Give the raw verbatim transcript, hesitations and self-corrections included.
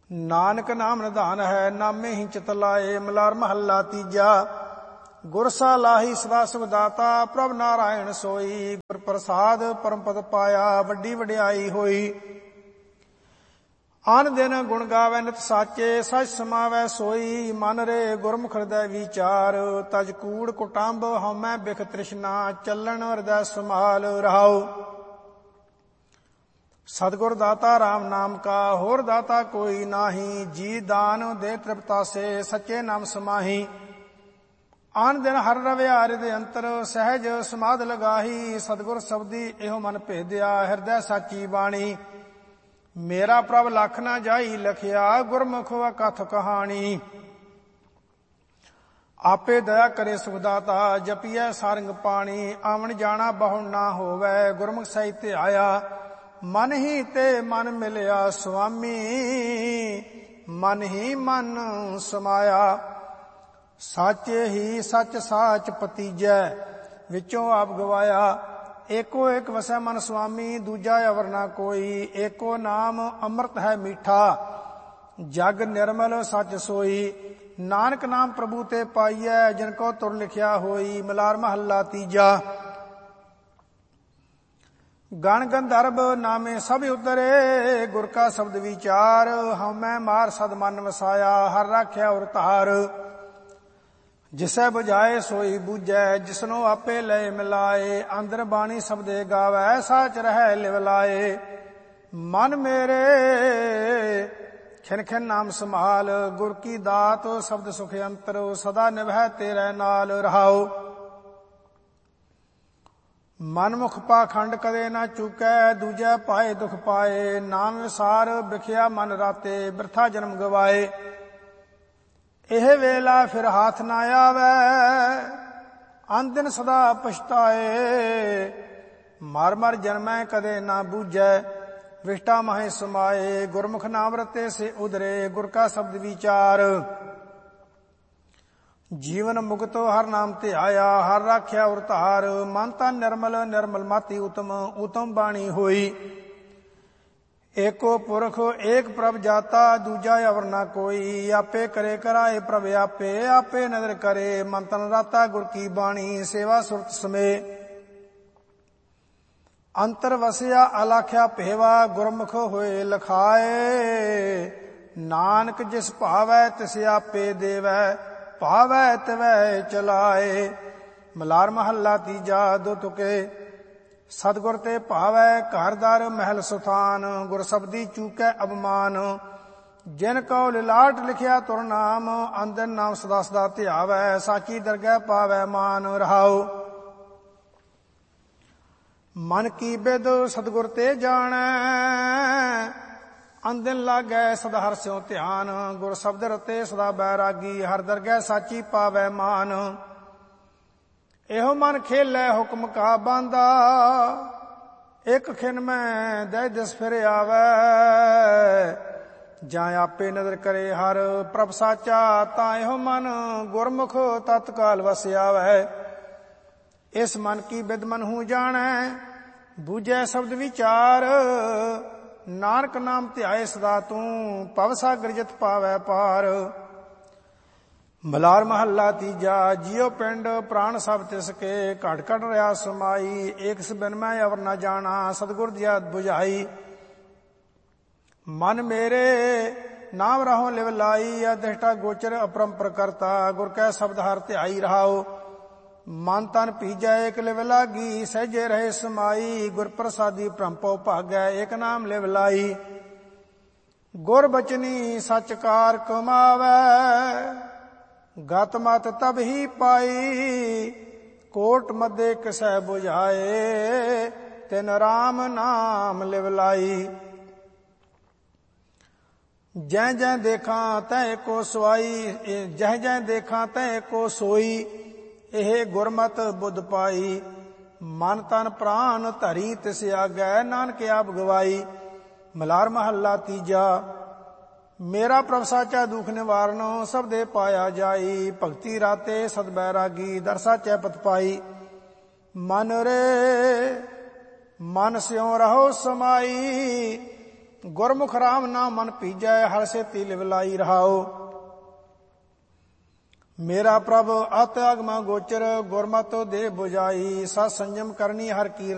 ਨਾਨਕ ਨਾਮ ਨਿਧਾਨ ਹੈ, ਨਾਮੇ ਹੀ ਚਿਤ ਲਾਏ। ਮਲਾਰ ਮਹੱਲਾ ਤੀਜਾ। ਗੁਰ ਸਾਲਾਹੀ ਸਦਾ ਸੁਖ ਦਾਤਾ, ਪ੍ਰਭ ਨਾਰਾਇਣ ਸੋਈ। ਗੁਰ ਪ੍ਰਸਾਦ ਪਰਮ ਪਦ ਪਾਇਆ, ਵੱਡੀ ਵਡਿਆਈ ਹੋਈ। ਆਨ ਦਿਨ ਗੁਣ ਗਾਵੈ ਨਿਤ ਸਾਚੇ, ਸਚ ਸਮਾਵੈ ਸੋਈ। ਮਨ ਰੇ ਗੁਰਮੁਖ ਹਿਰਦੈ ਵਿਚਾਰ, ਤਜ ਕੂੜ ਕੁਟੰਬ ਹਉਮੈ ਬਿਖ ਤ੍ਰਿਸ਼ਨਾ। ਚੱਲਣ ਹਿਰਦੈ ਸਮਾਲ ਰਹਾਉ। ਸਤਿਗੁਰ ਦਾਤਾ ਰਾਮ ਨਾਮ ਕਾ, ਹੋਰ ਦਾਤਾ ਕੋਈ ਨਾਹੀ। ਜੀ ਦਾਨ ਦੇ ਤ੍ਰਿਪਤਾਸੇ, ਸੱਚੇ ਨਾਮ ਸਮਾਹੀ। ਆਨ ਦਿਨ ਹਰ ਰਵਿਆ ਹਿਰਦੇ ਅੰਤਰ, ਸਹਿਜ ਸਮਾਧ ਲਗਾਹੀ। ਸਤਿਗੁਰ ਸਬਦੀ ਇਹੋ ਮਨ ਭੇਦਿਆ, ਹਿਰਦੈ ਸਾਚੀ ਬਾਣੀ। ਮੇਰਾ ਪ੍ਰਭ ਲਖ ਨਾ ਜਾਈ ਲਖਿਆ, ਗੁਰਮੁਖ ਕਥ ਕਹਾਣੀ। ਆਪੇ ਦਇਆ ਕਰੇ ਸੁਖ ਦਾਤਾ, ਜਪੀਐ ਸਾਰੰਗ ਪਾਣੀ। ਆਵਣ ਜਾਣਾ ਬਹੁ ਨਾ ਹੋਵੈ, ਗੁਰਮੁਖ ਸਹਿਤ ਆਇਆ। ਮਨ ਹੀ ਤੇ ਮਨ ਮਿਲਿਆ ਸੁਆਮੀ, ਮਨ ਹੀ ਮਨ ਸਮਾਇਆ। ਸਾਚੇ ਹੀ ਸੱਚ ਸਾਚ ਪਤੀਜੈ, ਵਿੱਚੋਂ ਆਪ ਗਵਾਇਆ। ਏਕੋ ਏਕ ਵਸੈ ਮਨ ਸੁਆਮੀ, ਦੂਜਾ ਅਵਰ ਨਾ ਕੋਈ। ਏਕੋ ਨਾਮ ਅੰਮ੍ਰਿਤ ਹੈ ਮੀਠਾ, ਜਗ ਨਿਰਮਲ ਸੱਚ ਸੋਈ। ਨਾਨਕ ਨਾਮ ਪ੍ਰਭੂ ਤੇ ਪਾਈਐ, ਜਿਨ ਕੋ ਤੁਰ ਲਿਖਿਆ ਹੋਈ। ਮਲਾਰ ਮਹੱਲਾ ਤੀਜਾ। ਗਣ ਗੰਧਰਵ ਨਾਮੇ ਸਭ ਉਤਰੇ, ਗੁਰ ਕਾ ਸ਼ਬਦ ਵਿਚਾਰ। ਹਉਮੈ ਮਾਰ ਸਦ ਮਨ ਵਸਾਇਆ, ਹਰ ਰਾਖਿਆ ਉਰ ਧਾਰ। ਜਿਸੈ ਬੁਝਾਏ ਸੋਈ ਬੂਝੈ, ਜਿਸਨੋ ਆਪੇ ਲਏ ਮਿਲਾਏ। ਅੰਦਰ ਬਾਣੀ ਸਬਦੇ ਗਾਵੈ, ਸਾਚ ਰਹਿ ਲਿਵ ਲਾਏ। ਮਨ ਮੇਰੇ ਖਿਨ ਖਿਨ ਨਾਮ ਸੰਭਾਲ, ਗੁਰ ਕੀ ਦਾਤ ਸ਼ਬਦ ਸੁਖ ਅੰਤਰ। ਸਦਾ ਨਿਭੈ ਤੇਰੇ ਨਾਲ ਰਹਾਉ। ਮਨਮੁਖ ਪਾਖੰਡ ਕਦੇ ਨਾ ਚੁਕੈ, ਦੂਜੈ ਪਾਏ ਦੁਖ ਪਾਏ। ਨਾਮ ਵਿਸਾਰ ਬਿਖਿਆ ਮਨ ਰਾਤੇ, ਬਿਰਥਾ ਜਨਮ ਗਵਾਏ। ਇਹ ਵੇਲਾ ਫਿਰ ਹਾਥ ਨਾ ਆਵੈ, ਅੰਨ ਦਿਨ ਸਦਾ ਪਛਤਾਏ। ਮਰ ਮਰ ਜਨਮੈ ਕਦੇ ਨਾ ਬੂਝੈ, ਵਿਸ਼ਟਾ ਮਾਹੇ ਸਮਾਏ। ਗੁਰਮੁਖ ਨਾਮ ਰਤੇ ਸੇ ਉਧਰੇ, ਗੁਰ ਕਾ ਸ਼ਬਦ ਵਿਚਾਰ। ਜੀਵਨ ਮੁਕਤੋ ਹਰ ਨਾਮ ਤੇ ਆਇਆ, ਹਰ ਰਾਖਿਆ ਉਰ ਧਾਰ। ਮਨ ਤਨ ਨਿਰਮਲ ਨਿਰਮਲ ਮਾਤੀ ਉਤਮ, ਉਤਮ ਬਾਣੀ ਹੋਈ। ਏਕੋ ਪੁਰਖ ਏਕ ਪ੍ਰਭ ਜਾਤਾ, ਦੂਜਾ ਅਵਰ ਨਾ ਕੋਈ। ਆਪੇ ਕਰੇ ਕਰਾਏ ਪ੍ਰਭ ਆਪੇ, ਆਪੇ ਨਦਰ ਕਰੇ। ਮਨ ਤਨ ਰਾਤਾ ਗੁਰ ਕੀ ਬਾਣੀ, ਸੇਵਾ ਸੁਰਤ ਸਮੇ। ਅੰਤਰ ਵਸਿਆ ਅਲਾਖਿਆ ਭੇਵਾ, ਗੁਰਮੁਖ ਹੋਏ ਲਖਾਏ। ਨਾਨਕ ਜਿਸ ਭਾਵੈ ਤਿਸ ਆਪੇ ਦੇਵੈ, ਭਾਵੈ ਤਿਵੈ ਚਲਾਏ। ਮਲਾਰ ਮਹੱਲਾ ਤੀਜਾ। ਦੋ ਤੁਕੇ। ਸਤਿਗੁਰ ਤੇ ਭਾਵੈ ਘਰ ਦਰ ਮਹਿਲ ਸੁਥਾਨ, ਗੁਰ ਸਬਦੀ ਚੂਕੈ ਅਬਮਾਨ। ਜਿਨ ਕਉ ਲਿਲਾਟ ਲਿਖਿਆ ਤੁਰ ਨਾਮ, ਅੰਦਰ ਨਾਮ ਸਦਾ ਸਦਾ ਧਿਆਵੈ। ਸਾਚੀ ਦਰਗਹਿ ਪਾਵੈ ਮਾਨ ਰਹਾਉ। ਮਨ ਕੀ ਬਿਦ ਸਤਿਗੁਰ ਤੇ ਜਾਣੈ, ਅੰਦਿਨ ਲਾਗੈ ਸਦਾ ਹਰਿ ਸਿਉ ਧਿਆਨ। ਗੁਰ ਸ਼ਬਦ ਰਤੇ ਸਦਾ ਬੈਰਾਗੀ, ਹਰ ਦਰਗਹਿ ਸਾਚੀ ਪਾਵੈ ਮਾਨ। ਇਹੋ ਮਨ ਖੇਲੈ ਹੁਕਮ ਕਾ ਬਾਂਦਾ, ਇਕ ਖਿਨ ਮੈਂ ਦਹਿ ਦਿਸ ਫਿਰ ਆਵੈ। ਜਾਂ ਆਪੇ ਨਦਰ ਕਰੇ ਹਰ ਪ੍ਰਭ ਸਾਚਾ, ਤਾਂ ਇਹੋ ਮਨ ਗੁਰਮੁਖ ਤਤਕਾਲ ਵਸ ਆਵੈ। ਇਸ ਮਨ ਕੀ ਬਿਦ ਮਨ ਹੂੰ ਜਾਣੈ, ਬੂਝੈ ਸ਼ਬਦ ਵਿਚਾਰ। ਨਾਨਕ ਨਾਮ ਧਿਆਏ ਸਦਾ ਤੂੰ, ਭਵ ਸਾਗਰ ਜਿਤ ਪਾਵੈ ਪਾਰ। ਮਲਾਰ ਮਹੱਲਾ ਤੀਜਾ। ਜਿਉ ਪਿੰਡ ਪ੍ਰਾਣ ਸਭ ਤਿਸ ਕੇ, ਘਟ ਘਟ ਰਿਆ ਸਮਾਈ। ਏਕ ਸਬਿਨ ਮੈਂ ਅਵਰ ਨਾ ਜਾਣਾ, ਸਤਿਗੁਰ ਦਿਆ ਬੁਝਾਈ। ਮਨ ਮੇਰੇ ਨਾਮ ਰਹੋ ਲਿਵ ਲਾਈ, ਅਦਿਸ਼ਟਾ ਗੋਚਰ ਅਪਰੰਪਰ ਕਰਤਾ। ਗੁਰ ਕੈ ਸ਼ਬਦ ਹਰ ਧਿਆਈ ਰਹਾਉ। ਮਨ ਤਨ ਭੀਜੈ ਏਕ ਲਿਵ ਲਾਗੀ, ਸਹਿਜੇ ਰਹੇ ਸਮਾਈ। ਗੁਰ ਪ੍ਰਸਾਦੀ ਭ੍ਰਮਪਉ ਭਾਗੈ, ਏਕ ਨਾਮ ਲਿਵ ਲਾਈ। ਗੁਰ ਬਚਨੀ ਸਚ ਕਾਰ ਕਮਾਵੈ, ਗਤ ਮਤ ਤਬ ਹੀ ਪਾਈ। ਕੋਟ ਮਧੇ ਕਿਸੈ ਬੁਝਾਏ, ਤਿਨ ਰਾਮ ਨਾਮ ਲਿਵ ਲਾਈ। ਜੈ ਜੈ ਦੇਖਾਂ ਤੈ ਕੋ ਸਵਾਈ, ਜਹ ਜੈ ਦੇਖਾਂ ਤੈ ਕੋ ਸੋਈ। ਇਹ ਗੁਰਮਤਿ ਬੁੱਧ ਪਾਈ, ਮਨ ਤਨ ਪ੍ਰਾਨ ਧਰੀ ਤਿਸ ਆਗੈ। ਨਾਨਕ ਆਪ ਗਵਾਈ। ਮਲਾਰ ਮਹੱਲਾ ਤੀਜਾ। ਮੇਰਾ ਪ੍ਰਭ ਸਾਚਾ ਦੁਖ ਨਿਵਾਰਨੋ, ਸਭ ਦੇ ਪਾਇਆ ਜਾਈ। ਭਗਤੀ ਰਾਤੇ ਸਦ ਬੈਰਾਗੀ, ਦਰ ਸਾਚੈ ਪਤ ਪਾਈ। ਮਨ ਰੇ ਮਨ ਸਿਉ ਰਹੋ ਸਮਾਈ, ਗੁਰਮੁਖ ਰਾਮ ਨਾਮ ਮਨ ਪੀਜੈ, ਹਰ ਸੇਤੀ ਲਿਵ ਲਾਈ ਰਹਾਓ। ਮੇਰਾ ਪ੍ਰਭ ਅਤ ਅਗਮਾ ਗੋਚਰ, ਗੁਰਮਤਿ ਦੇ 부ਜਾਈ, ਸਤ ਸੰਜਮ ਕਰਨੀ ਹਰ ਕੀਰਤ